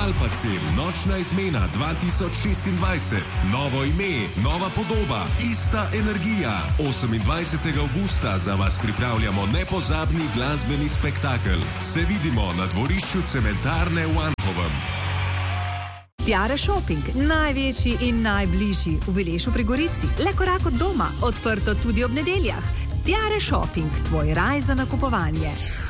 Alpacel, nočna izmena 2026. Novo ime, nova podoba, ista energija. 28. avgusta za vas pripravljamo nepozabni glasbeni spektakel. Se vidimo na dvorišču cementarne v Anhovem. Tiare Shopping, največji in najbližji v Vilešu pri Gorici, le korak od doma, odprto tudi ob nedeljah. Tiare Shopping, tvoj raj za nakupovanje.